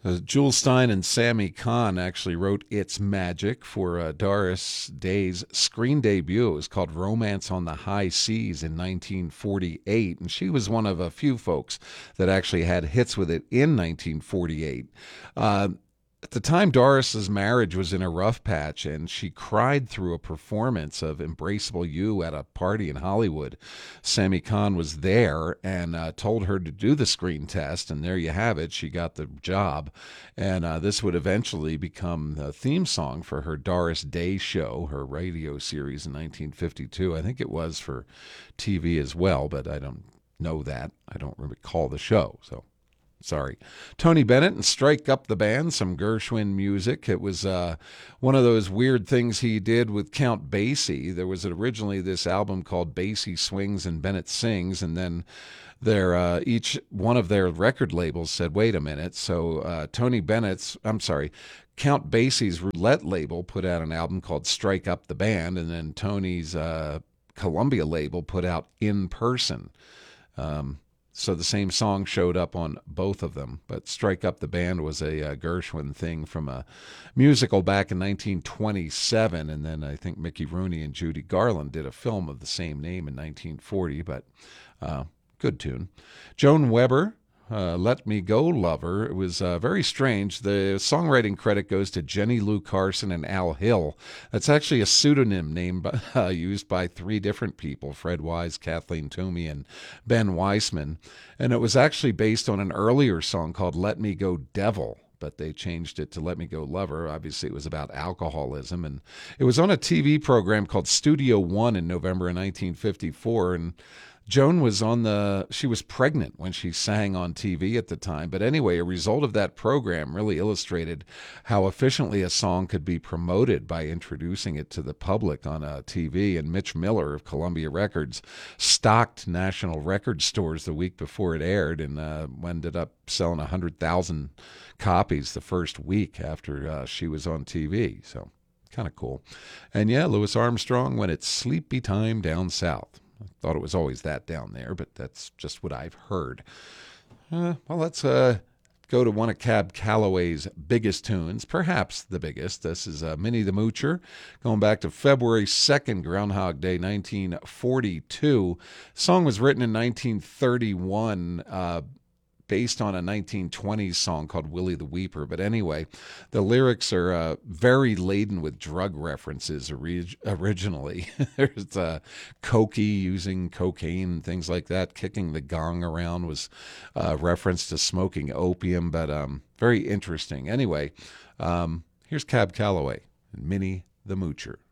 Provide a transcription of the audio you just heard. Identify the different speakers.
Speaker 1: Jules Stein and Sammy Kahn actually wrote It's Magic for Doris Day's screen debut. It was called Romance on the High Seas in 1948, and she was one of a few folks that actually had hits with it in 1948. At the time, Doris's marriage was in a rough patch, and she cried through a performance of Embraceable You at a party in Hollywood. Sammy Kahn was there and told her to do the screen test, and there you have it. She got the job, and this would eventually become the theme song for her Doris Day show, her radio series in 1952. I think it was for TV as well, but I don't know that. I don't recall the show, so... Sorry. Tony Bennett and Strike Up the Band, some Gershwin music. It was one of those weird things he did with Count Basie. There was originally this album called Basie Swings and Bennett Sings, and then each one of their record labels said, wait a minute. So Count Basie's Roulette label put out an album called Strike Up the Band, and then Tony's Columbia label put out In Person. So the same song showed up on both of them, but Strike Up the Band was a Gershwin thing from a musical back in 1927, and then I think Mickey Rooney and Judy Garland did a film of the same name in 1940, but good tune. Joan Weber, Let Me Go Lover. It was very strange. The songwriting credit goes to Jenny Lou Carson and Al Hill. That's actually a pseudonym name used by three different people, Fred Wise, Kathleen Toomey, and Ben Weissman. And it was actually based on an earlier song called Let Me Go Devil, but they changed it to Let Me Go Lover. Obviously, it was about alcoholism. And it was on a TV program called Studio One in November of 1954, and Joan was she was pregnant when she sang on TV at the time. But anyway, a result of that program really illustrated how efficiently a song could be promoted by introducing it to the public on TV. And Mitch Miller of Columbia Records stocked national record stores the week before it aired and ended up selling 100,000 copies the first week after she was on TV. So kind of cool. And yeah, Louis Armstrong, When It's Sleepy Time Down South. I thought it was always that down there, but that's just what I've heard. Well, let's go to one of Cab Calloway's biggest tunes, perhaps the biggest. This is Minnie the Moocher, going back to February 2nd, Groundhog Day, 1942. The song was written in 1931, based on a 1920s song called Willie the Weeper. But anyway, the lyrics are very laden with drug references originally. There's Cokie using cocaine and things like that. Kicking the gong around was reference to smoking opium, but very interesting. Anyway, here's Cab Calloway and Minnie the Moocher.